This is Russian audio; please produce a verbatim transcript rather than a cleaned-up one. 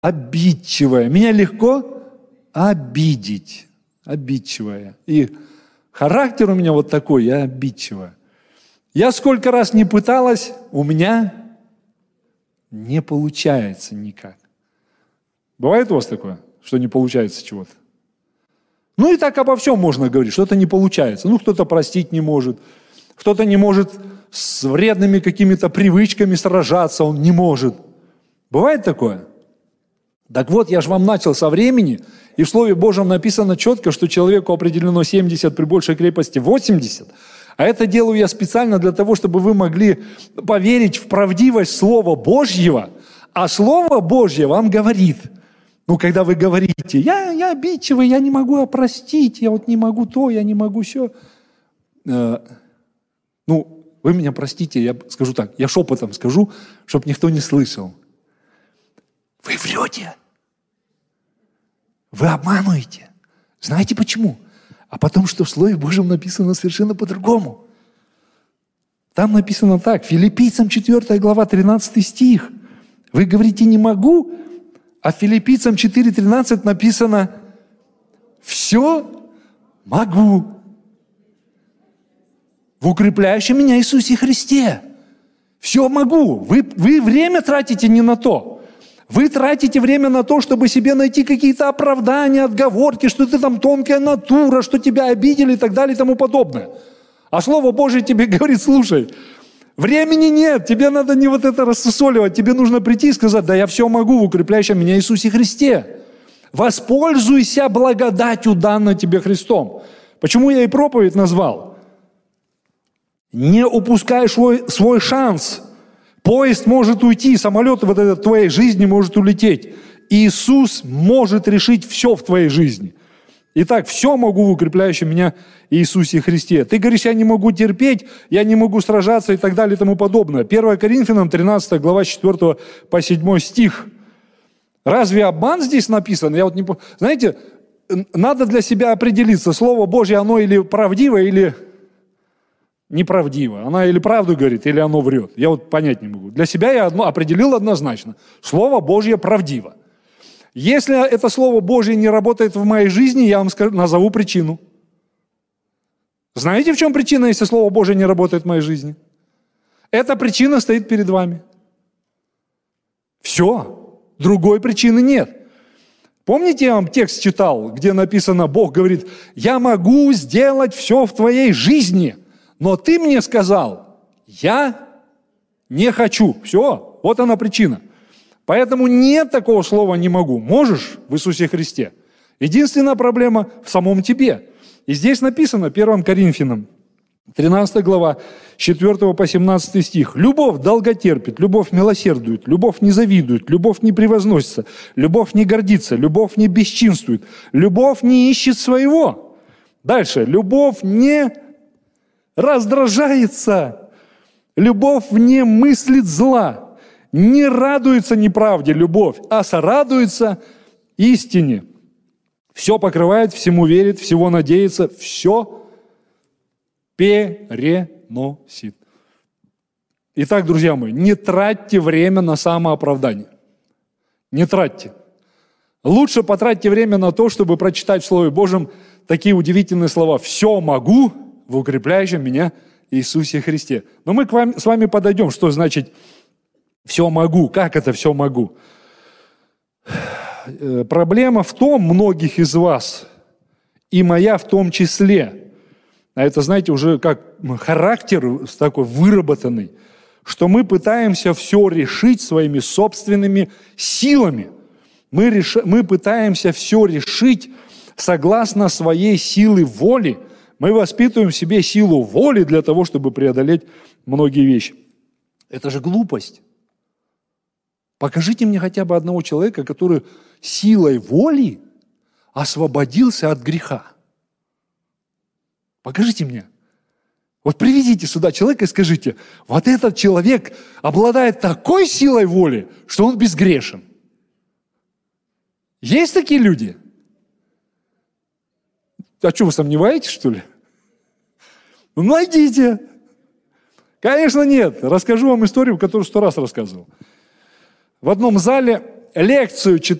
обидчивая. Меня легко обидеть. Обидчивая. И характер у меня вот такой, я обидчивая. Я сколько раз не пыталась, у меня не получается никак. Бывает у вас такое, что не получается чего-то? Ну и так обо всем можно говорить, что-то не получается. Ну, кто-то простить не может, кто-то не может с вредными какими-то привычками сражаться, он не может. Бывает такое? Так вот, я же вам начал со времени, и в Слове Божьем написано четко, что человеку определено семьдесят, при большей крепости восемьдесят. А это делаю я специально для того, чтобы вы могли поверить в правдивость Слова Божьего. А Слово Божье вам говорит, ну, когда вы говорите, я, я обидчивый, я не могу опростить, я вот не могу то, я не могу сё. Э, ну, вы меня простите, я скажу так, я шепотом скажу, чтобы никто не слышал. Вы врете. Вы обманываете. Знаете почему? А потому что в Слове Божьем написано совершенно по-другому. Там написано так, Филиппийцам четвёртая глава, тринадцатый стих. Вы говорите «не могу», а Филиппийцам четыре тринадцать написано «все могу» в укрепляющем меня Иисусе Христе. Все могу. Вы, вы время тратите не на то. Вы тратите время на то, чтобы себе найти какие-то оправдания, отговорки, что ты там тонкая натура, что тебя обидели и так далее и тому подобное. А Слово Божие тебе говорит, слушай, времени нет, тебе надо не вот это рассусоливать, тебе нужно прийти и сказать, да я все могу в укрепляющем меня Иисусе Христе. Воспользуйся благодатью, данной тебе Христом. Почему я и проповедь назвал? Не упускай свой, свой шанс. Поезд может уйти, самолет вот этот в твоей жизни может улететь. Иисус может решить все в твоей жизни. Итак, все могу в укрепляющем меня Иисусе Христе. Ты говоришь, я не могу терпеть, я не могу сражаться и так далее и тому подобное. первое Коринфянам тринадцатая глава, четвёртый по седьмой стих. Разве обман здесь написан? Я вот не... Знаете, надо для себя определиться, Слово Божье, оно или правдиво, или неправдиво. Она или правду говорит, или оно врет. Я вот понять не могу. Для себя я одно определил однозначно. Слово Божье правдиво. Если это Слово Божье не работает в моей жизни, я вам скажу, назову причину. Знаете, в чем причина, если Слово Божье не работает в моей жизни? Эта причина стоит перед вами. Все. Другой причины нет. Помните, я вам текст читал, где написано, Бог говорит, я могу сделать все в твоей жизни, но ты мне сказал, я не хочу. Все, вот она причина. Поэтому нет такого слова «не могу». Можешь в Иисусе Христе. Единственная проблема в самом тебе. И здесь написано, первое Коринфянам, тринадцатая глава, с четвёртого по семнадцатый стих. «Любовь долготерпит, любовь милосердует, любовь не завидует, любовь не превозносится, любовь не гордится, любовь не бесчинствует, любовь не ищет своего». Дальше. «Любовь не раздражается, любовь не мыслит зла». Не радуется неправде любовь, а сорадуется истине. Все покрывает, всему верит, всего надеется, все переносит. Итак, друзья мои, не тратьте время на самооправдание. Не тратьте. Лучше потратьте время на то, чтобы прочитать в Слове Божьем такие удивительные слова. «Все могу в укрепляющем меня Иисусе Христе». Но мы к вам, с вами подойдем, что значит «все могу». Как это «все могу»? Проблема в том, многих из вас, и моя в том числе, а это, знаете, уже как характер такой выработанный, что мы пытаемся все решить своими собственными силами. Мы, реш... мы пытаемся все решить согласно своей силы воли. Мы воспитываем в себе силу воли для того, чтобы преодолеть многие вещи. Это же глупость. Покажите мне хотя бы одного человека, который силой воли освободился от греха. Покажите мне. Вот приведите сюда человека и скажите, вот этот человек обладает такой силой воли, что он безгрешен. Есть такие люди? А что, вы сомневаетесь, что ли? Ну, найдите. Конечно, нет. Расскажу вам историю, которую сто раз рассказывал. В одном зале лекцию читать.